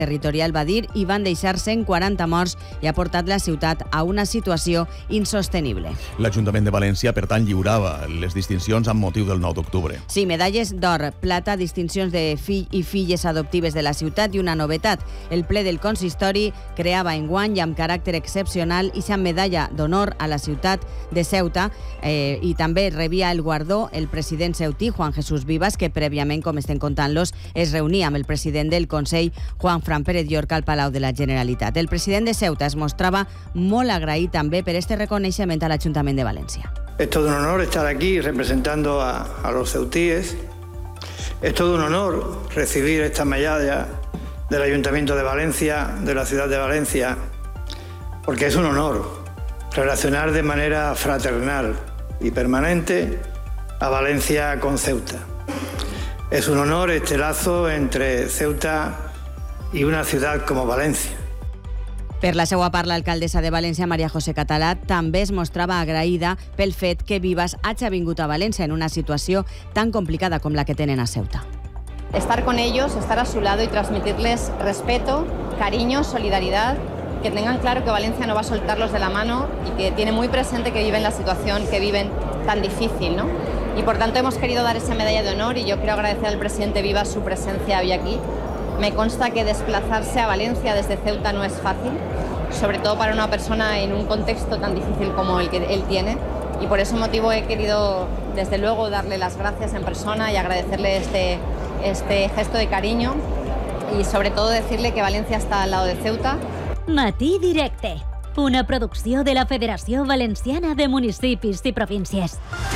territorial va dir i van deixar 140 morts i ha portat la ciutat a una situació insostenible. L'Ajuntament de València, per tant, lliurava les distincions amb motiu del 9 d'octubre. Sí, medalles d'or, plata, distincions de fill i filles adoptives de la ciutat i una novetat. El ple del consistori creava enguany i amb caràcter excepcional ixa medalla d'honor a la ciutat de Ceuta i també rebia el guardó el president ceutí, Juan Jesús Vivas, que prèviament, com estem contant-los, es reunia amb el president del Consell, Juan Fran Pérez Llorca, al Palau de la Generalitat. El president de Ceuta es mostrava molt agraït també per este reconeixement a l'Ajuntament de València. Es todo un honor estar aquí representando a los ceutíes. Es todo un honor recibir esta medalla del Ayuntamiento de Valencia, de la ciudad de Valencia, porque es un honor relacionar de manera fraternal y permanente a Valencia con Ceuta. Es un honor este lazo entre Ceuta y una ciudad como Valencia. Per la seva part, l'alcaldessa de València, María José Català, també es mostrava agraïda pel fet que Vivas hagi vingut a València en una situació tan complicada com la que tenen a Ceuta. Estar con ellos, estar a su lado y transmitirles respeto, cariño, solidaridad, que tengan claro que Valencia no va a soltarlos de la mano y que tiene muy presente que viven la situación que viven tan difícil, ¿no? Y por tanto hemos querido dar esa medalla de honor y yo quiero agradecer al presidente Vivas su presencia hoy aquí. Me consta que desplazarse a Valencia desde Ceuta no es fácil, sobre todo para una persona en un contexto tan difícil como el que él tiene, y por ese motivo he querido, desde luego, darle las gracias en persona y agradecerle este gesto de cariño y sobre todo decirle que Valencia está al lado de Ceuta. Matí Directe, una producció de la Federació Valenciana de Municipis i Províncies.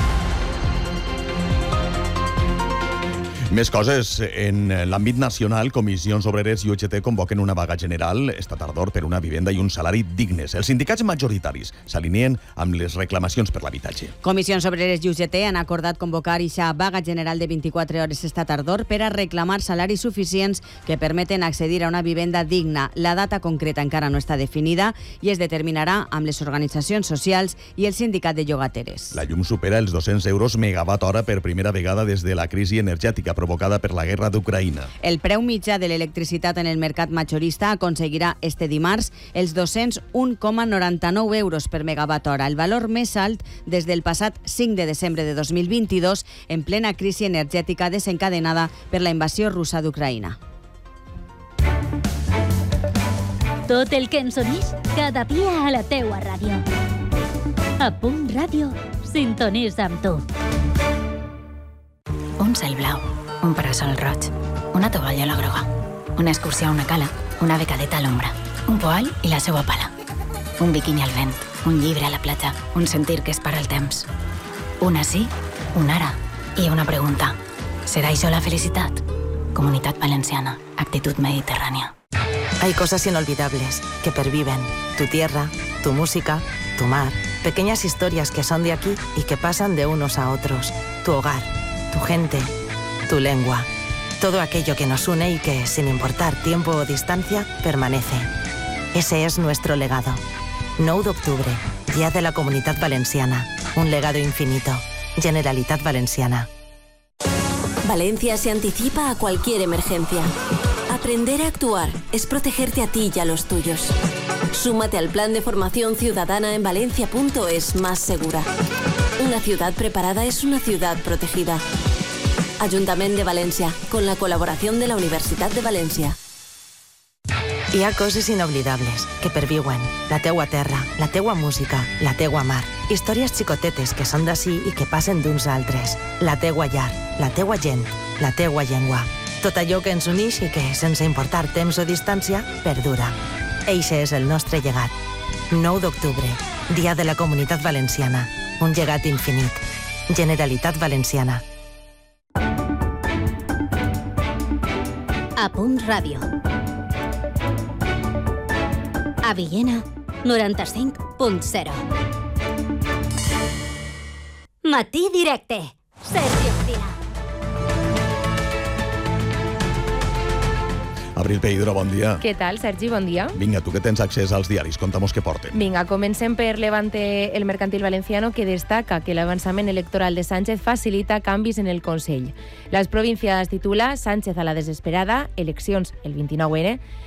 Més coses. En l'àmbit nacional, Comissions Obreres i UGT convoquen una vaga general esta tardor per una vivenda i un salari dignes. Els sindicats majoritaris s'alineen amb les reclamacions per l'habitatge. Comissions Obreres i UGT han acordat convocar ixa vaga general de 24 hores esta tardor per a reclamar salaris suficients que permeten accedir a una vivenda digna. La data concreta encara no està definida i es determinarà amb les organitzacions socials i el sindicat de llogateres. La llum supera els 200 euros megawatt hora per primera vegada des de la crisi energètica provocada per la guerra d'Ucraïna. El preu mitjà de l'electricitat en el mercat majorista aconseguirà este dimarts els 201,99 euros per megawatt hora, el valor més alt des del passat 5 de desembre de 2022 en plena crisi energètica desencadenada per la invasió russa d'Ucraïna. Tot el que ens uneix cada dia a la teua ràdio. A Punt Ràdio, sintonitza amb tu. Un cel blau, un parasol roig, una tovallola groga, una excursió a una cala, una becadeta a l'ombra, un poal i la seua pala, un biquini al vent, un llibre a la platja, un sentir que es para el temps. Una sí, un ara i una pregunta. ¿Será això la felicitat? Comunitat Valenciana, actitud mediterránea. Hay cosas inolvidables que perviven. Tu tierra, tu música, tu mar. Pequeñas historias que son de aquí y que pasan de unos a otros. Tu hogar, tu gente, tu lengua. Todo aquello que nos une y que, sin importar tiempo o distancia, permanece. Ese es nuestro legado. 9 d'octubre, Día de la Comunitat Valenciana. Un legado infinito. Generalitat Valenciana. Valencia se anticipa a cualquier emergencia. Aprender a actuar es protegerte a ti y a los tuyos. Súmate al plan de formación ciudadana en valencia.es más segura. Una ciudad preparada es una ciudad protegida. Ajuntament de València, con la col·laboració de la Universitat de València. Hi ha coses inoblidables que perviuen. La teua terra, la teua música, la teua mar. Històries xicotetes que són d'ací i que passen d'uns a altres. La teua llar, la teua gent, la teua llengua. Tot allò que ens uneix i que, sense importar temps o distància, perdura. Eixe és el nostre llegat. 9 d'octubre, Dia de la Comunitat Valenciana. Un llegat infinit. Generalitat Valenciana. A Punt Ràdio. A Villena, 95.0. Matí Directe. Sergi Octina. Abril Peidro, bon dia. Què tal, Sergi? Bon dia. Vinga, tu que tens accés als diaris, conta'm què porten. Vinga, comencem per Levante el Mercantil Valenciano, que destaca que l'avançament electoral de Sánchez facilita canvis en el Consell. Las Provincias titula Sánchez a la desesperada, eleccions el 29N.